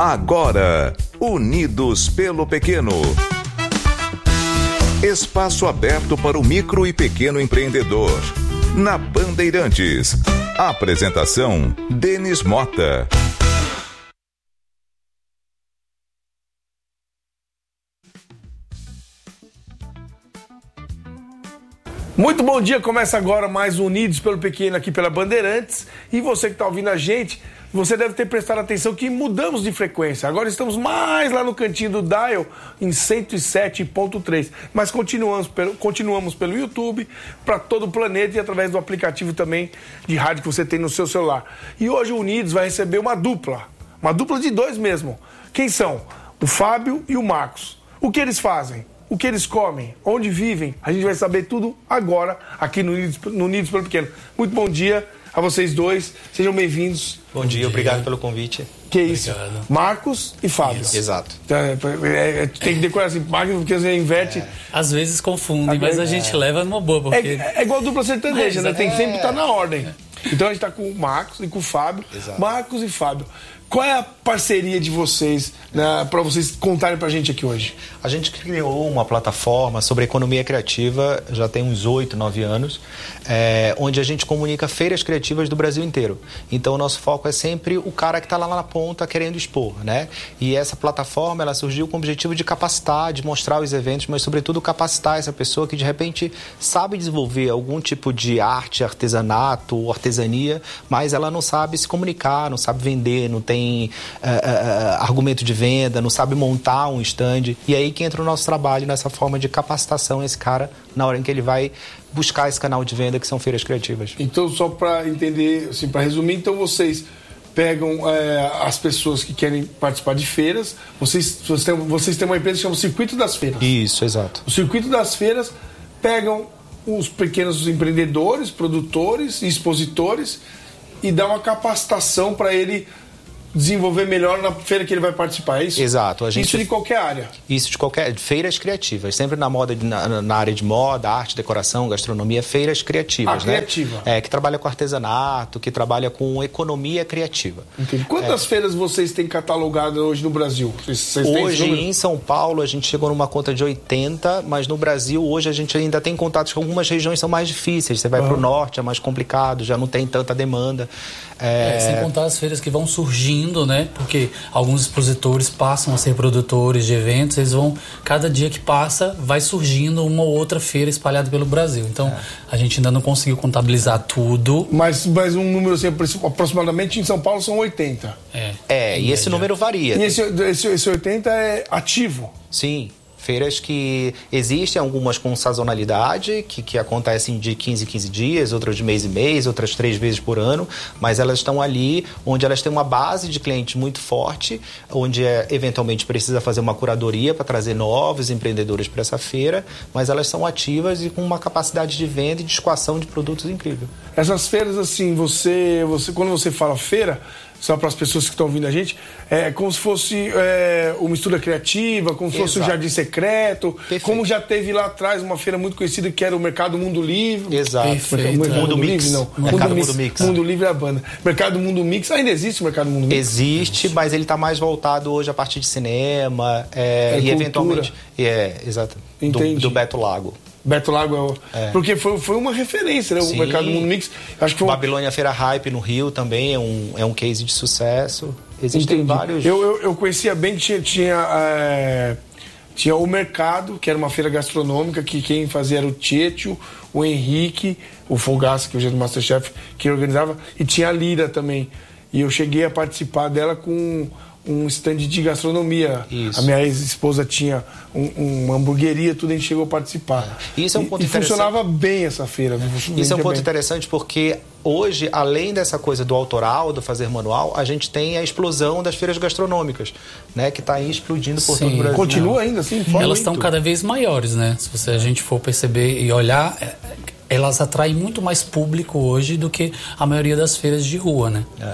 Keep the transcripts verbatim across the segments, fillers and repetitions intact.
Agora, Unidos pelo Pequeno. Espaço aberto para o micro e pequeno empreendedor. Na Bandeirantes. Apresentação, Denis Mota. Muito bom dia, começa agora mais Unidos pelo Pequeno aqui pela Bandeirantes. E você que está ouvindo a gente, você deve ter prestado atenção que mudamos de frequência. Agora estamos mais lá no cantinho do dial, em cento e sete ponto três. Mas continuamos pelo, continuamos pelo YouTube, para todo o planeta e através do aplicativo também de rádio que você tem no seu celular. E hoje o Unidos vai receber uma dupla, uma dupla de dois mesmo. Quem são? O Fábio e o Marcos. O que eles fazem? O que eles comem, onde vivem, a gente vai saber tudo agora aqui no Unidos, no Unidos pelo Pequeno. Muito bom dia a vocês dois, sejam bem-vindos. Bom, bom dia, dia, obrigado pelo convite. Que isso, obrigado. Marcos e Fábio. Isso. Exato. É, é, tem que decorar assim, Marcos, porque você inverte. É. Às vezes confundem, mas a gente é. leva numa boa. Porque... É, é igual a dupla sertaneja, né? Tem que sempre estar na ordem. Então a gente está com o Marcos e com o Fábio. Exato. Marcos e Fábio. Qual é a parceria de vocês, né, para vocês contarem para a gente aqui hoje? A gente criou uma plataforma sobre economia criativa já tem uns oito, nove anos, é, onde a gente comunica feiras criativas do Brasil inteiro. Então o nosso foco é sempre o cara que está lá na ponta querendo expor, né? E essa plataforma ela surgiu com o objetivo de capacitar, de mostrar os eventos, mas sobretudo capacitar essa pessoa que de repente sabe desenvolver algum tipo de arte, artesanato, artesania, mas ela não sabe se comunicar, não sabe vender, não tem Uh, uh, argumento de venda, não sabe montar um stand. E aí que entra o nosso trabalho nessa forma de capacitação esse cara na hora em que ele vai buscar esse canal de venda que são feiras criativas. Então, só para entender, assim, para resumir, então vocês pegam é, as pessoas que querem participar de feiras, vocês, vocês, têm, vocês têm uma empresa que chama Circuito das Feiras. Isso, exato. O Circuito das Feiras pegam os pequenos empreendedores, produtores e expositores e dá uma capacitação para ele desenvolver melhor na feira que ele vai participar, é isso? Exato. A gente... Isso de qualquer área? Isso de qualquer... Feiras criativas, sempre na, moda, na, na área de moda, arte, decoração, gastronomia, feiras criativas, ah, né? criativa. É, que trabalha com artesanato, que trabalha com economia criativa. Entendi. Quantas é... feiras vocês têm catalogadas hoje no Brasil? Vocês, vocês hoje, em São Paulo, a gente chegou numa conta de oitenta, mas no Brasil, hoje, a gente ainda tem contatos com algumas regiões que são mais difíceis. Você vai ah. para o norte, é mais complicado, já não tem tanta demanda. É... É, sem contar as feiras que vão surgindo, né? Porque alguns expositores passam a ser produtores de eventos, eles vão, cada dia que passa, vai surgindo uma ou outra feira espalhada pelo Brasil. Então, é. a gente ainda não conseguiu contabilizar tudo. Mas, mas um número assim, aproximadamente em São Paulo são oitenta. É, é e esse número varia. E esse, esse, esse oitenta é ativo? Sim. Feiras que existem, algumas com sazonalidade, que, que acontecem de quinze em quinze dias, outras de mês em mês, outras três vezes por ano, mas elas estão ali onde elas têm uma base de clientes muito forte, onde é, eventualmente precisa fazer uma curadoria para trazer novos empreendedores para essa feira, mas elas são ativas e com uma capacidade de venda e de escoação de produtos incrível. Essas feiras, assim, você, você quando você fala feira, só para as pessoas que estão ouvindo a gente, é como se fosse é, uma mistura criativa, como se fosse o Jardim Secreto, Perfeito. Como já teve lá atrás uma feira muito conhecida que era o Mercado Mundo Livre. Exato. Perfeito. Mercado Mundo Mix. Livre, não. Mercado Mundo, Mundo Mix. Mundo Livre é a banda. Mercado Mundo Mix, ainda existe o Mercado Mundo Mix? Existe, mas ele está mais voltado hoje a partir de cinema é, é e cultura. Eventualmente... É, exato. Do, do Beto Lago. Beto Lago é, o... é. Porque foi, foi uma referência, né? O Sim. Mercado Mundo Mix. Acho que foi... Babilônia Feira Hype no Rio também é um, é um case de sucesso. Existem Entendi. vários... Eu, eu, eu conhecia bem que tinha, tinha, é... tinha o Mercado, que era uma feira gastronômica, que quem fazia era o Tietio, o Henrique, o Fogaça, que hoje é do Masterchef, que organizava, e tinha a Lira também. E eu cheguei a participar dela com um stand de gastronomia. Isso. A minha ex-esposa tinha um, uma hamburgueria, tudo, a gente chegou a participar. Isso é um ponto e, e funcionava bem essa feira. Isso é um ponto bem. interessante porque hoje, além dessa coisa do autoral, do fazer manual, a gente tem a explosão das feiras gastronômicas, né, que está aí explodindo por Sim. todo o Brasil. Continua ainda assim? Elas estão cada vez maiores, né? Se você, a gente for perceber e olhar, elas atraem muito mais público hoje do que a maioria das feiras de rua, né? É.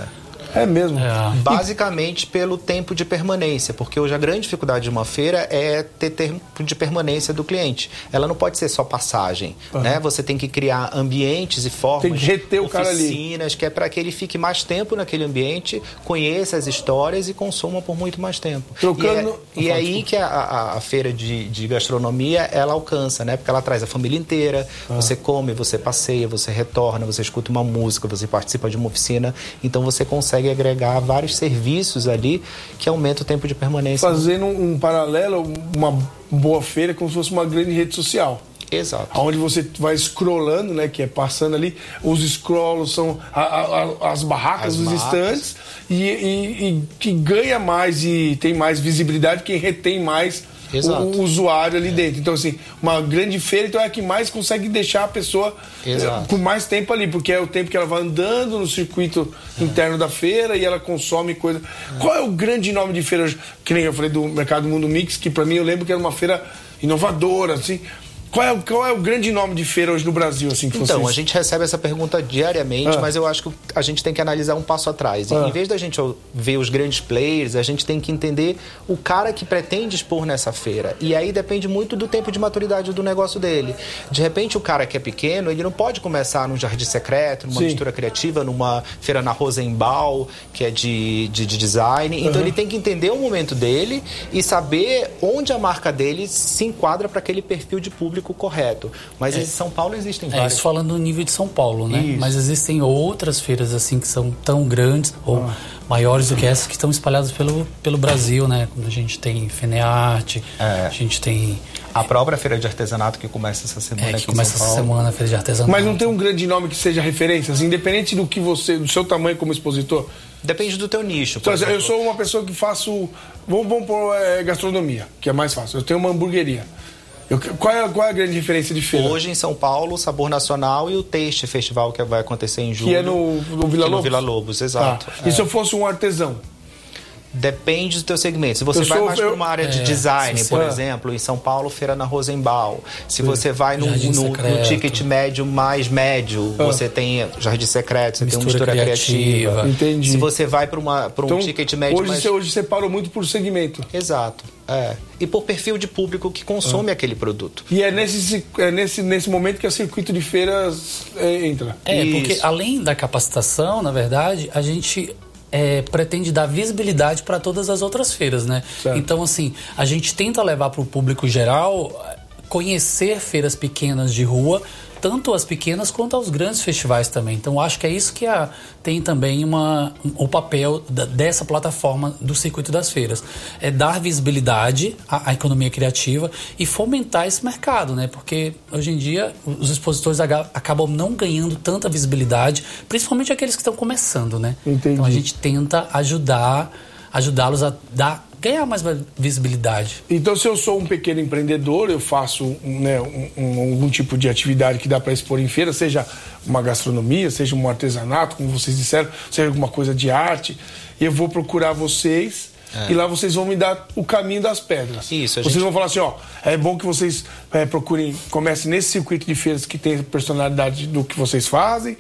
É mesmo? É. Basicamente pelo tempo de permanência, porque hoje a grande dificuldade de uma feira é ter tempo de permanência do cliente. Ela não pode ser só passagem, uhum. né? Você tem que criar ambientes e formas, tem que reter o cara ali. Oficinas, que é para que ele fique mais tempo naquele ambiente, conheça as histórias e consuma por muito mais tempo. Trocando... E é, e é aí que a, a, a feira de, de gastronomia, ela alcança, né? Porque ela traz a família inteira, ah. você come, você passeia, você retorna, você escuta uma música, você participa de uma oficina, então você consegue agregar vários serviços ali que aumentam o tempo de permanência. Fazendo um, um paralelo, uma boa feira como se fosse uma grande rede social. Exato. Onde você vai scrollando, né, que é passando ali, os scrolls são a, a, as barracas, as os barracas. estantes, e, e, e que ganha mais e tem mais visibilidade quem retém mais o, o usuário ali é. dentro. Então, assim, uma grande feira então é a que mais consegue deixar a pessoa é, com mais tempo ali, porque é o tempo que ela vai andando no circuito é. interno da feira e ela consome coisa. É. Qual é o grande nome de feira hoje? Que nem eu falei do Mercado Mundo Mix, que pra mim eu lembro que era uma feira inovadora, assim. Qual é, qual é o grande nome de feira hoje no Brasil? Assim, que então, vocês... a gente recebe essa pergunta diariamente, ah. mas eu acho que a gente tem que analisar um passo atrás. Ah. Em vez da gente ver os grandes players, a gente tem que entender o cara que pretende expor nessa feira. E aí depende muito do tempo de maturidade do negócio dele. De repente, o cara que é pequeno, ele não pode começar num Jardim Secreto, numa Sim. mistura criativa, numa feira na Rosenbaum, que é de, de, de design. Então, uhum. ele tem que entender o momento dele e saber onde a marca dele se enquadra para aquele perfil de público correto. Mas é. em São Paulo existem várias. É, isso falando no nível de São Paulo, né? Isso. Mas existem outras feiras assim que são tão grandes ou ah. maiores do que essas que estão espalhadas pelo, pelo Brasil, né? Quando a gente tem Fenearte, é. a gente tem... A própria feira de artesanato que começa essa semana é, aqui que começa essa semana a feira de artesanato. Mas não tem um grande nome que seja referência, assim, independente do que você, do seu tamanho como expositor? Depende do teu nicho. Então, eu sou uma pessoa que faço, vamos, vamos pôr é, gastronomia, que é mais fácil. Eu tenho uma hamburgueria. Eu, qual, é, qual é a grande diferença de feira? Hoje em São Paulo, o Sabor Nacional e o Taste Festival, que vai acontecer em julho. Que é no, no Vila Lobos? No Vila Lobos, exato. Ah, e é. se eu fosse um artesão? Depende do teu segmento. Se você eu vai sou, mais eu... para uma área de é, design, por é. exemplo, em São Paulo, feira na Rosenbaum. Se sim. você vai no, no, no ticket médio mais médio, ah. você tem Jardim Secreto, você mistura tem uma mistura criativa. criativa. Entendi. Se você vai para uma para um então, ticket médio hoje mais... Você, hoje você parou muito por segmento. Exato. É. E por perfil de público que consome ah. aquele produto. E é nesse, é nesse, nesse momento que o circuito de feiras é, entra. É, Isso. porque além da capacitação, na verdade, a gente... É, pretende dar visibilidade para todas as outras feiras, né? Certo. Então, assim, a gente tenta levar para o público geral conhecer feiras pequenas de rua, tanto as pequenas quanto aos grandes festivais também. Então, acho que é isso que a, tem também uma, o papel da, dessa plataforma do Circuito das Feiras. É dar visibilidade à, à economia criativa e fomentar esse mercado, né? Porque, hoje em dia, os expositores acabam não ganhando tanta visibilidade, principalmente aqueles que estão começando, né? Entendi. Então, a gente tenta ajudar, ajudá-los a dar... ganhar mais visibilidade. Então, se eu sou um pequeno empreendedor, eu faço né, um, um, algum tipo de atividade que dá para expor em feira, seja uma gastronomia, seja um artesanato, como vocês disseram, seja alguma coisa de arte, eu vou procurar vocês é. e lá vocês vão me dar o caminho das pedras. Isso, a vocês gente... vão falar assim, ó, é bom que vocês é, procurem, comecem nesse circuito de feiras que tem personalidade do que vocês fazem,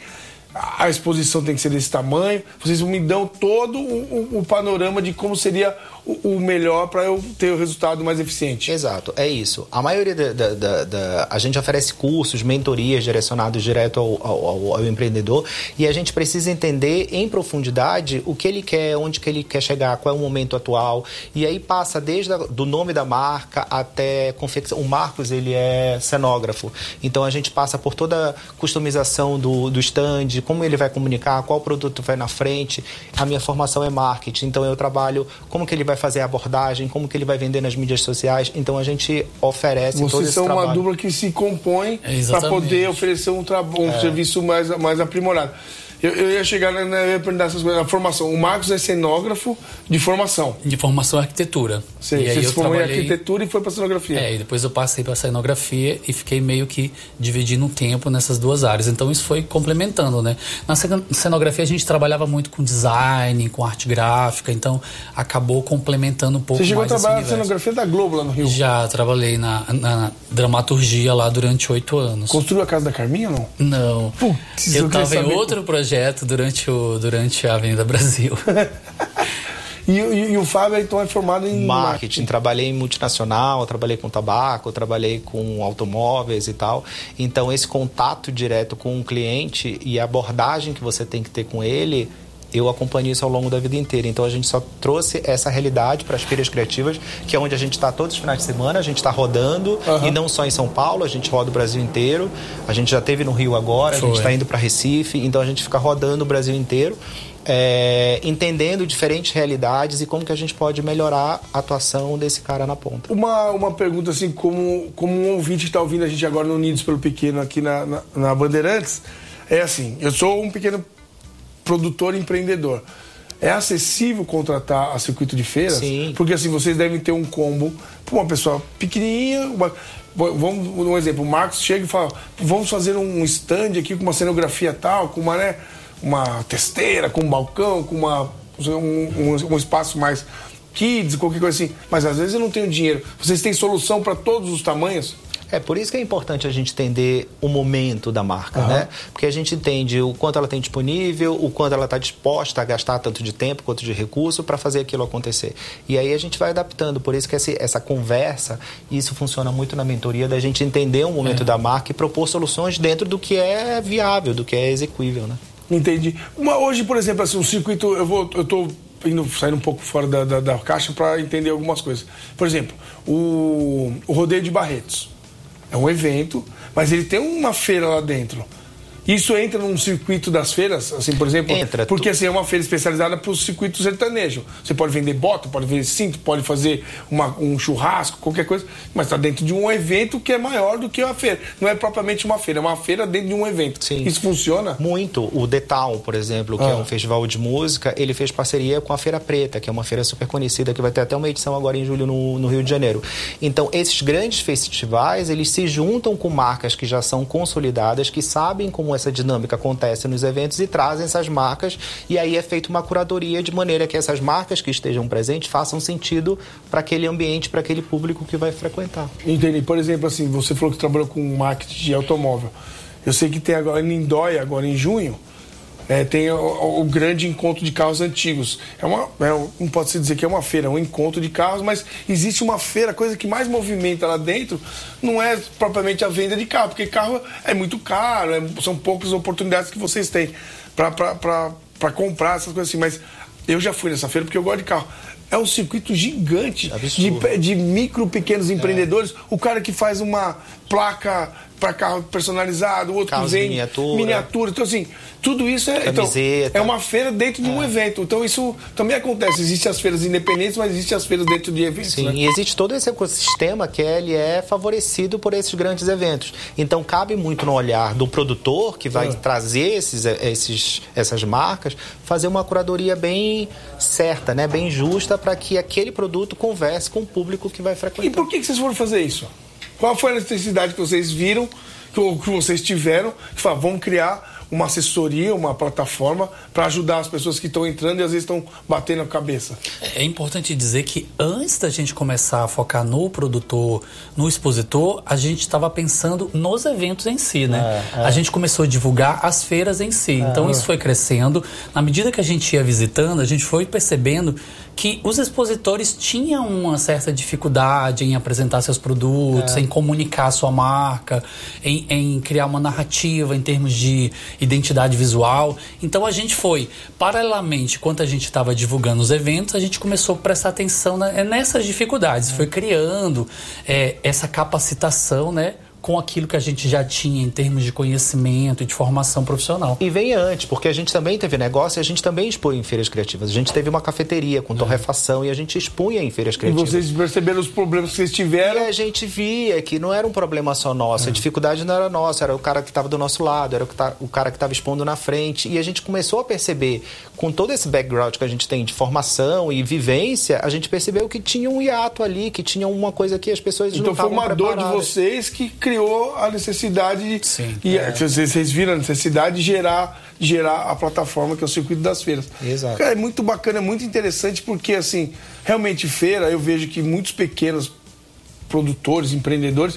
a exposição tem que ser desse tamanho, vocês me dão todo o, o, o panorama de como seria o, o melhor para eu ter o resultado mais eficiente. Exato, é isso. A maioria da, da, da, da... A gente oferece cursos, mentorias direcionados direto ao, ao, ao empreendedor e a gente precisa entender em profundidade o que ele quer, onde que ele quer chegar, qual é o momento atual. E aí passa desde o do nome da marca até confecção. O Marcos, ele é cenógrafo, então a gente passa por toda a customização do, do stand, como ele vai comunicar, qual produto vai na frente. A minha formação é marketing, então eu trabalho como que ele vai fazer a abordagem, como que ele vai vender nas mídias sociais. Então a gente oferece Vocês todo esse trabalho. Vocês são uma dupla que se compõe é, para poder oferecer um, um é. serviço mais, mais aprimorado. Eu, eu ia chegar, né, eu ia perguntar essas coisas. A formação. O Marcos é cenógrafo de formação. De formação arquitetura. Sei, e aí você eu se formou trabalhei... em arquitetura e foi para cenografia. É, e depois eu passei para cenografia e fiquei meio que dividindo o tempo nessas duas áreas. Então isso foi complementando, né? Na cenografia a gente trabalhava muito com design, com arte gráfica, então acabou complementando um pouco mais. Você chegou a trabalhar na cenografia da Globo lá no Rio? Já, trabalhei na, na dramaturgia lá durante oito anos. Construiu a Casa da Carminha ou não? Não. Putz, eu eu estava em saber... outro projeto projeto durante, o, durante a Avenida Brasil. E, e, e o Fábio, então, é formado em marketing. marketing. Trabalhei em multinacional, trabalhei com tabaco, trabalhei com automóveis e tal. Então, esse contato direto com o cliente e a abordagem que você tem que ter com ele, eu acompanho isso ao longo da vida inteira. Então, a gente só trouxe essa realidade para as feiras criativas, que é onde a gente está todos os finais de semana, a gente está rodando, uhum. E não só em São Paulo, a gente roda o Brasil inteiro. A gente já esteve no Rio agora, Foi. a gente está indo para Recife, então a gente fica rodando o Brasil inteiro. É, entendendo diferentes realidades e como que a gente pode melhorar a atuação desse cara na ponta. Uma, uma pergunta assim, como, como um ouvinte que está ouvindo a gente agora no Unidos pelo Pequeno aqui na, na, na Bandeirantes, é assim, eu sou um pequeno produtor e empreendedor. É acessível contratar a circuito de feiras? Sim. Porque assim, vocês devem ter um combo para uma pessoa pequenininha, uma, vamos, um exemplo, o Marcos chega e fala, vamos fazer um stand aqui com uma cenografia tal, com uma, né, uma testeira, com um balcão, com uma, um, um, um espaço mais kids, qualquer coisa assim. Mas às vezes eu não tenho dinheiro. Vocês têm solução para todos os tamanhos? É, por isso que é importante a gente entender o momento da marca, uhum. né? Porque a gente entende o quanto ela tem disponível, o quanto ela está disposta a gastar tanto de tempo quanto de recurso para fazer aquilo acontecer. E aí a gente vai adaptando. Por isso que essa, essa conversa, isso funciona muito na mentoria, da gente entender o momento é. da marca e propor soluções dentro do que é viável, do que é execuível, né? Entendi. Uma, hoje, por exemplo, assim, um circuito, eu vou, eu tô indo, saindo um pouco fora da, da, da caixa para entender algumas coisas. Por exemplo, o, o Rodeio de Barretos. É um evento, mas ele tem uma feira lá dentro. Isso entra num circuito das feiras, assim, por exemplo? Entra. Porque tu... assim, é uma feira especializada para o circuito sertanejo. Você pode vender bota, pode vender cinto, pode fazer uma, um churrasco, qualquer coisa, mas está dentro de um evento que é maior do que a feira. Não é propriamente uma feira, é uma feira dentro de um evento. Sim. Isso funciona? Muito. O The Town, por exemplo, que ah. é um festival de música, ele fez parceria com a Feira Preta, que é uma feira super conhecida, que vai ter até uma edição agora em julho no, no Rio de Janeiro. Então, esses grandes festivais, eles se juntam com marcas que já são consolidadas, que sabem como essa dinâmica acontece nos eventos e trazem essas marcas, e aí é feita uma curadoria de maneira que essas marcas que estejam presentes façam sentido para aquele ambiente, para aquele público que vai frequentar. Entendi. Por exemplo, assim, você falou que trabalhou com marketing de automóvel. Eu sei que tem agora em Lindóia, agora em junho, é, tem o, o grande encontro de carros antigos. É uma, é, não pode se dizer que é uma feira, é um encontro de carros, mas existe uma feira, a coisa que mais movimenta lá dentro não é propriamente a venda de carro, porque carro é muito caro, é, são poucas oportunidades que vocês têm para comprar essas coisas assim. Mas eu já fui nessa feira porque eu gosto de carro. É um circuito gigante de, de micro, pequenos empreendedores. É. O cara que faz uma placa para carro personalizado, o outro Carros que vem miniatura. miniatura. Então, assim, tudo isso é, então, é uma feira dentro de um é. evento. Então, isso também acontece. Existem as feiras independentes, mas existem as feiras dentro de eventos. Sim, né? E existe todo esse ecossistema que ele é favorecido por esses grandes eventos. Então, cabe muito no olhar do produtor, que vai é. trazer esses, esses, essas marcas, fazer uma curadoria bem certa, né? Bem justa, para que aquele produto converse com o público que vai frequentar. E por que vocês foram fazer isso? Qual foi a necessidade que vocês viram, que vocês tiveram, que falaram, vamos criar uma assessoria, uma plataforma para ajudar as pessoas que estão entrando e às vezes estão batendo a cabeça? É importante dizer que antes da gente começar a focar no produtor, no expositor, a gente estava pensando nos eventos em si, né? É, é. A gente começou a divulgar as feiras em si. É. Então isso foi crescendo. Na medida que a gente ia visitando, a gente foi percebendo que os expositores tinham uma certa dificuldade em apresentar seus produtos, é. em comunicar a sua marca, em, em criar uma narrativa em termos de identidade visual. Então a gente foi, paralelamente, enquanto a gente estava divulgando os eventos, a gente começou a prestar atenção na, nessas dificuldades, é. foi criando é, essa capacitação, né? Com aquilo que a gente já tinha em termos de conhecimento e de formação profissional. E vem antes, porque a gente também teve negócio e a gente também expõe em feiras criativas. A gente teve uma cafeteria com torrefação é. e a gente expunha em feiras criativas. E vocês perceberam os problemas que vocês tiveram? E a gente via que não era um problema só nosso, é. a dificuldade não era nossa, era o cara que estava do nosso lado, era o, que tá, o cara que estava expondo na frente. E a gente começou a perceber, com todo esse background que a gente tem de formação e vivência, a gente percebeu que tinha um hiato ali, que tinha uma coisa que as pessoas então não estavam preparadas. Então foi uma dor de vocês que criou a necessidade, Sim, e é. vocês viram a necessidade de gerar, de gerar a plataforma que é o Circuito das Feiras. Exato. Cara, é muito bacana, é muito interessante porque, assim, realmente feira, eu vejo que muitos pequenos produtores, empreendedores,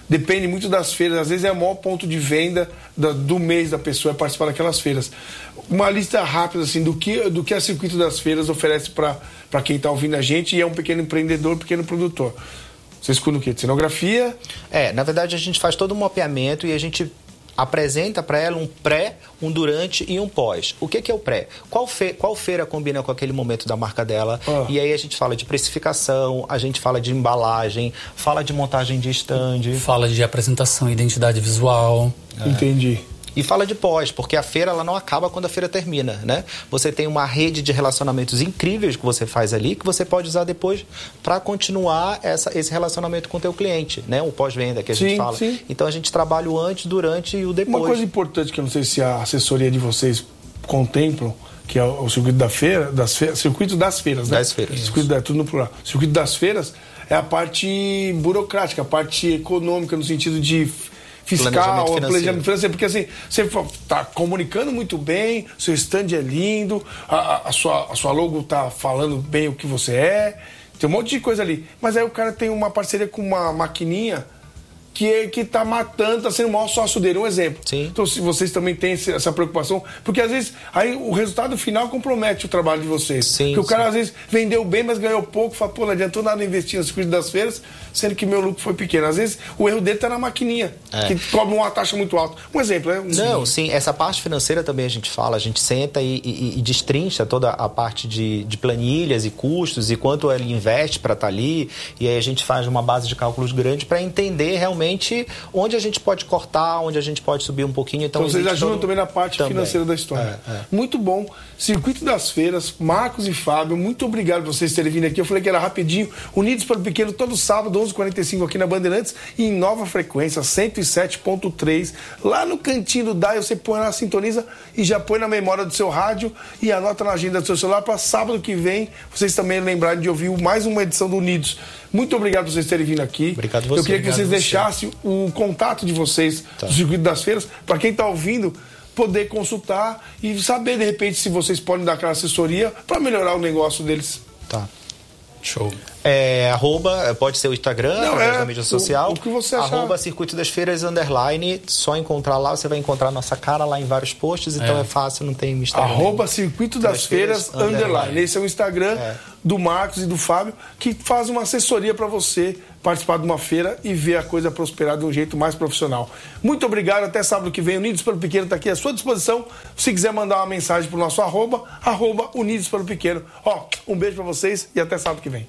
depende muito das feiras. Às vezes é o maior ponto de venda da, do mês da pessoa, é participar daquelas feiras. Uma lista rápida assim, do, que, do que a Circuito das Feiras oferece para quem está ouvindo a gente e é um pequeno empreendedor, pequeno produtor. Vocês cuidam o quê? De cenografia? É, na verdade a gente faz todo um mapeamento e a gente apresenta para ela um pré, um durante e um pós. O que, que é o pré? Qual, fe qual feira combina com aquele momento da marca dela? Ah. E aí a gente fala de precificação, a gente fala de embalagem, fala de montagem de stand. Fala de apresentação, identidade visual. É. Entendi. E fala de pós, porque a feira ela não acaba quando a feira termina, né? Você tem uma rede de relacionamentos incríveis que você faz ali, que você pode usar depois para continuar essa, esse relacionamento com o teu cliente, né? O pós-venda que a sim, gente fala. Sim. Então a gente trabalha o antes, durante e o depois. Uma coisa importante que eu não sei se a assessoria de vocês contemplam, que é o circuito da feira, das feiras, circuito das feiras, né? Das feiras. Circuito da, tudo no plural. Circuito das feiras é a parte burocrática, a parte econômica no sentido de fiscal, planejamento financeiro. planejamento financeiro, porque assim, você está comunicando muito bem, seu stand é lindo, a, a, sua, a sua logo está falando bem o que você é, tem um monte de coisa ali. Mas aí o cara tem uma parceria com uma maquininha que, que tá matando, tá sendo o maior sócio dele, um exemplo. Sim. Então, se vocês também têm essa preocupação, porque às vezes aí o resultado final compromete o trabalho de vocês. Sim, porque o cara sim. às vezes vendeu bem, mas ganhou pouco, fala, pô, não adiantou nada investir no circuito das feiras, sendo que meu lucro foi pequeno. Às vezes o erro dele tá na maquininha, é. que cobra uma taxa muito alta. Um exemplo, né? Um... Não, sim, essa parte financeira também a gente fala, a gente senta e, e, e destrincha toda a parte de, de planilhas e custos e quanto ele investe para estar tá ali, e aí a gente faz uma base de cálculos grande para entender realmente onde a gente pode cortar, onde a gente pode subir um pouquinho. Então, então vocês ajudam todo... também na parte também. financeira da história. É, é. Muito bom. Circuito das Feiras, Marcos e Fábio, muito obrigado por vocês terem vindo aqui. Eu falei que era rapidinho. Unidos pelo Pequeno, todo sábado, onze e quarenta e cinco aqui na Bandeirantes e em nova frequência, cento e sete ponto três. Lá no cantinho do dial, você põe lá, sintoniza e já põe na memória do seu rádio e anota na agenda do seu celular para sábado que vem vocês também lembrarem de ouvir mais uma edição do Unidos. Muito obrigado por vocês terem vindo aqui. Obrigado a você. Eu queria que vocês você. deixassem o contato de vocês tá. do Circuito das Feiras, para quem está ouvindo, poder consultar e saber, de repente, se vocês podem dar aquela assessoria para melhorar o negócio deles. Tá. Show. É, arroba, pode ser o Instagram, Não, através é, da mídia social. O, o que você achar. Arroba Circuito das Feiras, underline, só encontrar lá, você vai encontrar nossa cara lá em vários posts, então é, é fácil, não tem mistério. Arroba nenhum. Circuito das, das Feiras, Feiras underline. underline. Esse é o Instagram é. do Marcos e do Fábio, que faz uma assessoria para você participar de uma feira e ver a coisa prosperar de um jeito mais profissional. Muito obrigado, até sábado que vem. Unidos pelo Pequeno está aqui à sua disposição. Se quiser mandar uma mensagem pro nosso arroba, arroba Unidos pelo Pequeno. Ó, um beijo para vocês e até sábado que vem.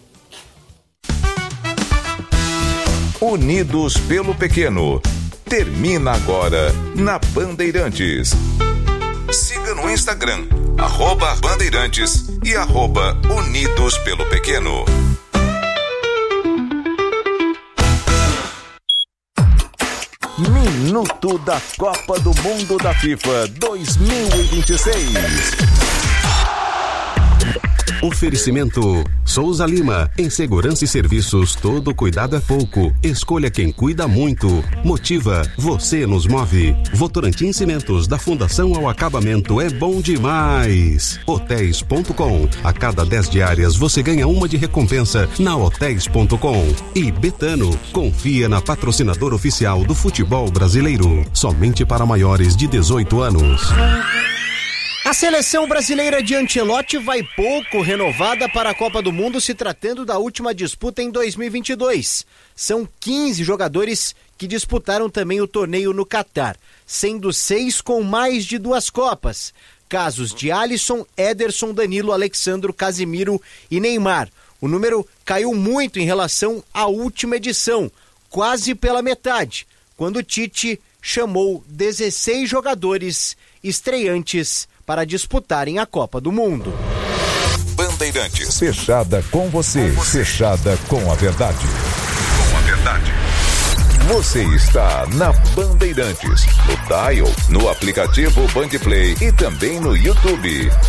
Unidos pelo Pequeno. Termina agora na Bandeirantes. Siga no Instagram, arroba Bandeirantes e arroba Unidos pelo Pequeno. Minuto da Copa do Mundo da FIFA dois mil e vinte e seis. Oferecimento Souza Lima, em segurança e serviços, todo cuidado é pouco. Escolha quem cuida muito. Motiva, você nos move. Votorantim Cimentos, da fundação ao acabamento, é bom demais. Hotéis ponto com, a cada dez diárias você ganha uma de recompensa na hotéis ponto com. E Betano, confia na patrocinadora oficial do futebol brasileiro, somente para maiores de dezoito anos. A seleção brasileira de Ancelotti vai pouco renovada para a Copa do Mundo, se tratando da última disputa em dois mil e vinte e dois. São quinze jogadores que disputaram também o torneio no Catar, sendo seis com mais de duas Copas. Casos de Alisson, Ederson, Danilo, Alexandro, Casimiro e Neymar. O número caiu muito em relação à última edição, quase pela metade, quando Tite chamou dezesseis jogadores estreantes para disputarem a Copa do Mundo. Bandeirantes, fechada com você, fechada com a verdade. Com a verdade. Você está na Bandeirantes, no dial, no aplicativo Bandplay e também no YouTube.